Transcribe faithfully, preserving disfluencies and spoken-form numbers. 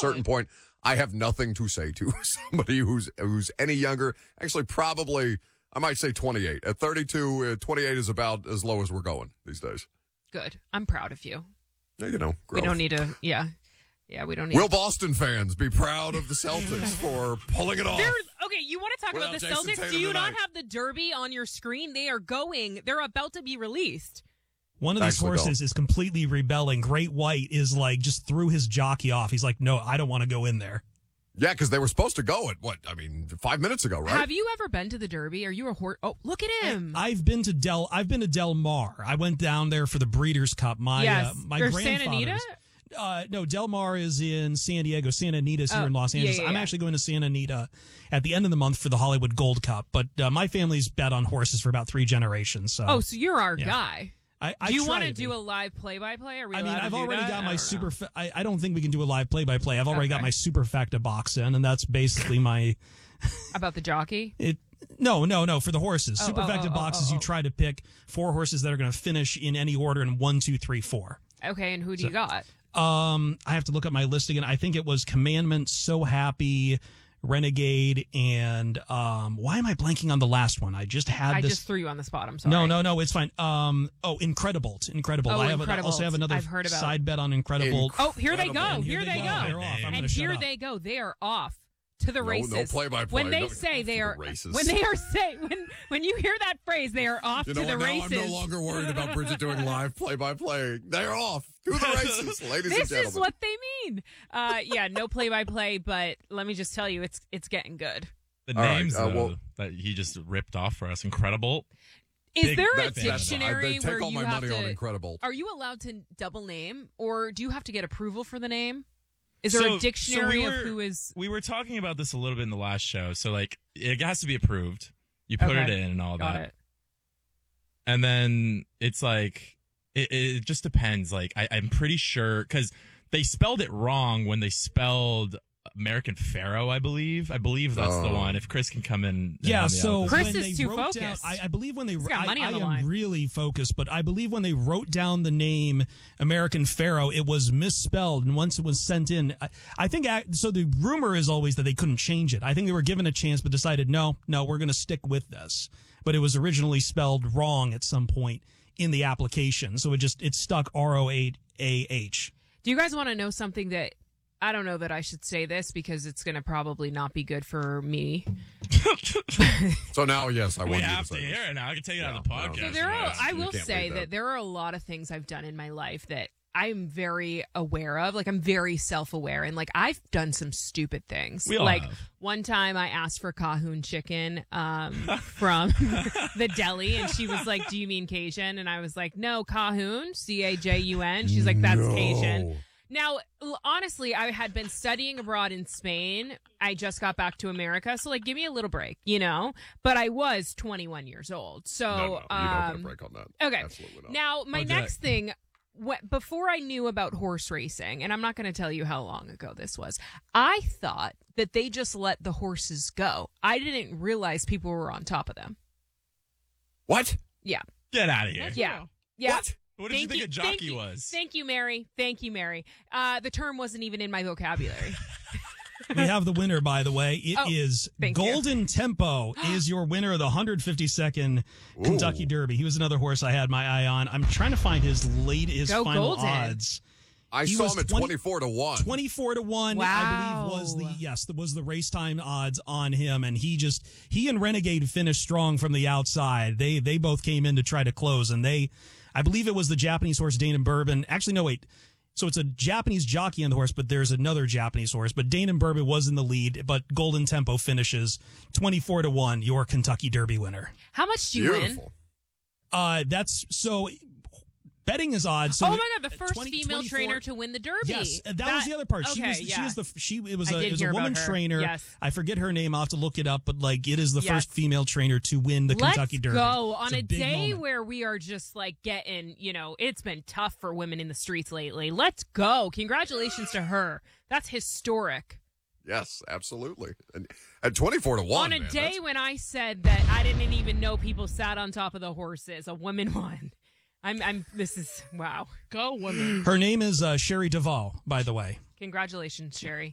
certain point, I have nothing to say to somebody who's who's any younger. Actually, probably, I might say twenty-eight. At thirty-two, uh, twenty-eight is about as low as we're going these days. Good. I'm proud of you. Yeah, you know, growth. We don't need to, yeah. Yeah, we don't need Will to. Boston fans be proud of the Celtics for pulling it off? There's, okay, you want to talk Without about the Jason Celtics? Tatum Do you tonight. not have the Derby on your screen? They are going. They're about to be released. One of these Actually, horses don't. is completely rebelling. Great White is like just threw his jockey off. He's like, no, I don't want to go in there. Yeah, because they were supposed to go at, what, I mean, five minutes ago, right? Have you ever been to the Derby? Are you a horse? Oh, look at him. I've been to Del. I've been to Del Mar. I went down there for the Breeders' Cup. My yes. uh, my Or grandfather. Santa Anita? Uh, no, Del Mar is in San Diego. Santa Anita is here Oh, in Los yeah, Angeles. yeah, I'm yeah. actually going to Santa Anita at the end of the month for the Hollywood Gold Cup. But uh, my family's bet on horses for about three generations. So Oh, so you're our yeah. guy. I, I do you try want to be. do a live play-by-play? Are we I mean, allowed to I've do already that? got I my don't super. know. Fa- I, I don't think we can do a live play-by-play. I've already got Okay. my superfecta box in, and that's basically my. About the jockey? It no, no, no. For the horses, Oh, superfecta oh, oh, boxes, oh, oh. you try to pick four horses that are going to finish in any order in one, two, three, four. Okay, and who do you got? Um, I have to look up my list again. I think it was Commandment, So Happy, Renegade, and um. Why am I blanking on the last one? I just had I this. just threw you on the spot. I'm sorry. No, no, no. It's fine. Um. Oh, Incredible, Incredible. Oh, I have Incredible. also have another I've heard about side bet on Incredible. Oh, here they Incredible. go. And Here, they go. They're off. I'm And gonna shut here up. they go. They are off to the No- races. no play-by-play. When they No- say they to the are races. when they are say when when you hear that phrase, they are off You to know the what? Now races. I'm no longer worried about Bridget doing live play-by-play. They're off to the races, ladies and This gentlemen. is what they mean. Uh, yeah, no play-by-play, but let me just tell you, it's it's getting good. The All right, names uh, though, well- that he just ripped off for us, incredible. Is Big- there a That's- that's- dictionary I, they take where all you my have money to? on Incredible. Are you allowed to double name, or do you have to get approval for the name? Is there So- a dictionary so we of were- who is? We were talking about this a little bit in the last show. So, like, it has to be approved. You put Okay. it in and all Got that. it. And then it's like, it, it just depends. Like, I, I'm pretty sure, because they spelled it wrong when they spelled American Pharaoh, I believe. I believe that's the Oh. one. If Chris can come in. and Yeah, help me out so with Chris when is they too wrote focused. down, I, I believe when they, He's got I, money on I the am line. really focused, but I believe when they wrote down the name American Pharaoh, it was misspelled, and once it was sent in, I, I think. act- So the rumor is always that they couldn't change it. I think they were given a chance, but decided no, no, we're going to stick with this. But it was originally spelled wrong at some point in the application, so it just it stuck R O A A H. Do you guys want to know something that I don't know that I should say this because it's going to probably not be good for me. So now, yes, I We want you have to to say hear this. it now. I can take it No, on the no. podcast. So there are, Yes. I You will can't say leave that. that. there are a lot of things I've done in my life that I'm very aware of. Like, I'm very self-aware, and like I've done some stupid things. We all like have. one time I asked for Cahoon chicken um, from the deli, and she was like, "Do you mean Cajun?" And I was like, "No, Cahoon, C A J U N." She's like, "That's No. Cajun." Now, l- honestly, I had been studying abroad in Spain. I just got back to America, so like, give me a little break, you know. But I was twenty-one years old, so No, no, you don't get a um, break on that. okay. Absolutely not. Now, my Oh, did I- next thing, what, before I knew about horse racing, and I'm not going to tell you how long ago this was, I thought that they just let the horses go. I didn't realize people were on top of them. What? Yeah. Get out of here. Yeah. Yeah. What? What did you think a thank jockey you, was? Thank you, Mary. Thank you, Mary. Uh, the term wasn't even in my vocabulary. We have the winner, by the way. It Oh, is thank you. Golden Tempo is your winner of the one hundred fifty-second Kentucky Ooh. Derby. He was another horse I had my eye on. I'm trying to find his late his Go final Golden. odds. I He saw was him at twenty twenty-four to one. twenty-four to one, I Wow. believe was the yes, that was the race time odds on him, and he just he and Renegade finished strong from the outside. They they both came in to try to close, and they I believe it was the Japanese horse Dane and Bourbon. Actually, no, wait. So it's a Japanese jockey on the horse, but there's another Japanese horse. But Dane and Bourbon was in the lead, but Golden Tempo finishes twenty-four to one, your Kentucky Derby winner. How much do you win? Beautiful. Uh, that's so betting is odd. So Oh my God, the first twenty female twenty-four trainer to win the Derby. Yes, that, was the other part. She okay, was yeah. she was the she it was I a did it was hear a about woman her. trainer. Yes. I forget her name. I'll have to look it up, but like it is the Yes. first female trainer to win the Let's Kentucky Derby. go on It's a, big day moment. where we are just like getting, you know, it's been tough for women in the streets lately. Let's go. Congratulations to her. That's historic. Yes, absolutely. And at twenty-four to one. on a man, day that's- when I said that I didn't even know people sat on top of the horses, a woman won. I'm, I'm, this is, wow. Go women. Her name is uh, Sherry Duvall, by the way. Congratulations, Sherry.